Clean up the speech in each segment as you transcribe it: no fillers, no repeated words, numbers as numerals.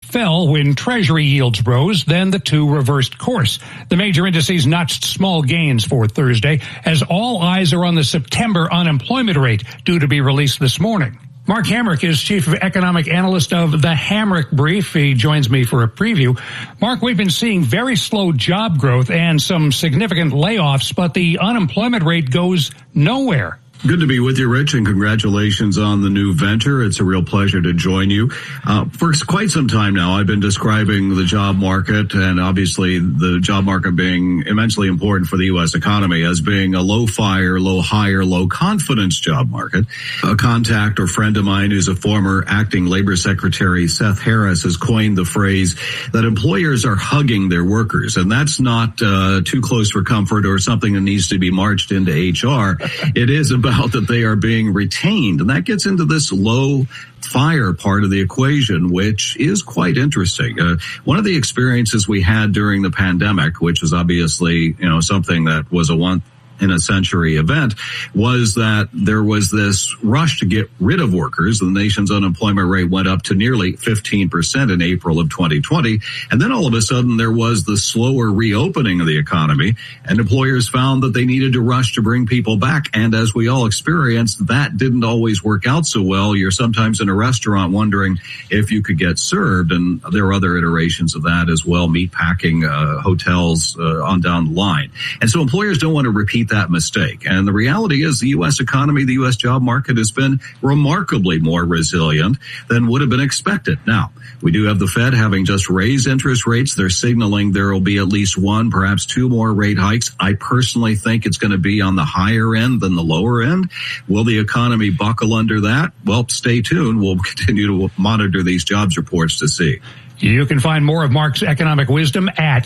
fell when Treasury yields rose, then the two reversed course. The major indices notched small gains for Thursday as all eyes are on the September unemployment rate due to be released this morning. Mark Hamrick is Chief of Economic Analyst of the Hamrick Brief. He joins me for a preview. Mark, we've been seeing very slow job growth and some significant layoffs, but the unemployment rate goes nowhere. Good to be with you, Rich, and congratulations on the new venture. It's a real pleasure to join you. For quite some time now, I've been describing the job market, and obviously the job market being immensely important for the U.S. economy, as being a low fire, low hire, low confidence job market. A contact or friend of mine who's a former acting labor secretary, Seth Harris, has coined the phrase that employers are hugging their workers, and that's not too close for comfort or something that needs to be marched into HR. It is about that they are being retained. And that gets into this low fire part of the equation, which is quite interesting. One of the experiences we had during the pandemic, which is obviously, something that was a once-in-a-century event, was that there was this rush to get rid of workers. The nation's unemployment rate went up to nearly 15% in April of 2020. And then all of a sudden there was the slower reopening of the economy, and employers found that they needed to rush to bring people back. And as we all experienced, that didn't always work out so well. You're sometimes in a restaurant wondering if you could get served. And there are other iterations of that as well, meat packing, hotels, on down the line. And so employers don't want to repeat that mistake. And the reality is the U.S. economy, the U.S. job market has been remarkably more resilient than would have been expected. Now, we do have the Fed having just raised interest rates. They're signaling there will be at least one, perhaps two more rate hikes. I personally think it's going to be on the higher end than the lower end. Will the economy buckle under that? Well, stay tuned. We'll continue to monitor these jobs reports to see. You can find more of Mark's economic wisdom at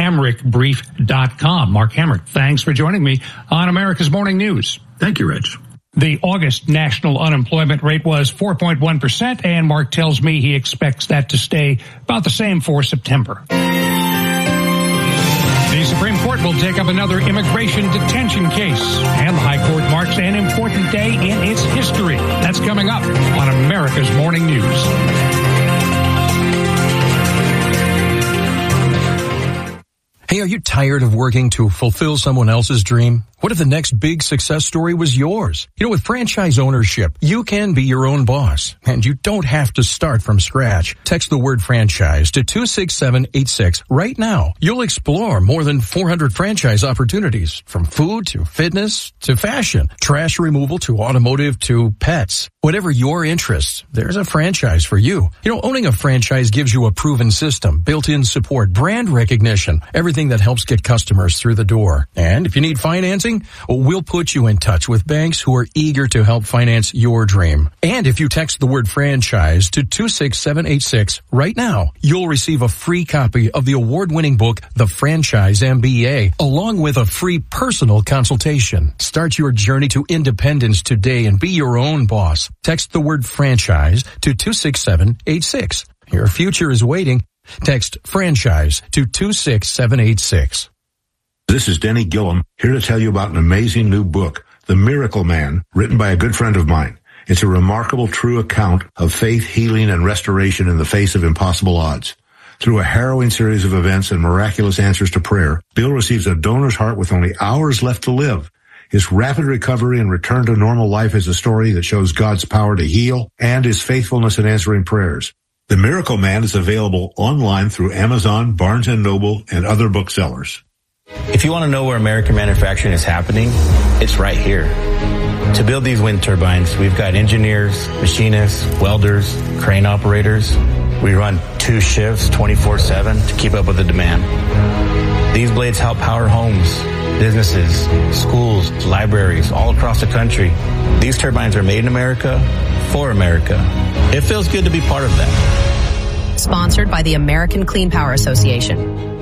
thehamrickbrief.com. Mark Hamrick, thanks for joining me on America's Morning News. Thank you, Rich. The August national unemployment rate was 4.1%, and Mark tells me he expects that to stay about the same for September. The Supreme Court will take up another immigration detention case, and the High Court marks an important day in its history. That's coming up on America's Morning News. Hey, are you tired of working to fulfill someone else's dream? What if the next big success story was yours? With franchise ownership, you can be your own boss, and you don't have to start from scratch. Text the word franchise to 26786 right now. You'll explore more than 400 franchise opportunities, from food to fitness to fashion, trash removal to automotive to pets. Whatever your interests, there's a franchise for you. Owning a franchise gives you a proven system, built-in support, brand recognition, everything that helps get customers through the door. And if you need financing, we'll put you in touch with banks who are eager to help finance your dream. And if you text the word franchise to 26786 right now, you'll receive a free copy of the award-winning book, The Franchise MBA, along with a free personal consultation. Start your journey to independence today and be your own boss. Text the word franchise to 26786. Your future is waiting. Text franchise to 26786. This is Denny Gillum, here to tell you about an amazing new book, The Miracle Man, written by a good friend of mine. It's a remarkable true account of faith, healing, and restoration in the face of impossible odds. Through a harrowing series of events and miraculous answers to prayer, Bill receives a donor's heart with only hours left to live. His rapid recovery and return to normal life is a story that shows God's power to heal and His faithfulness in answering prayers. The Miracle Man is available online through Amazon, Barnes & Noble, and other booksellers. If you want to know where American manufacturing is happening, it's right here. To build these wind turbines, we've got engineers, machinists, welders, crane operators. We run 2 shifts 24/7 to keep up with the demand. These blades help power homes, businesses, schools, libraries all across the country. These turbines are made in America, for America. It feels good to be part of that. Sponsored by the American Clean Power Association.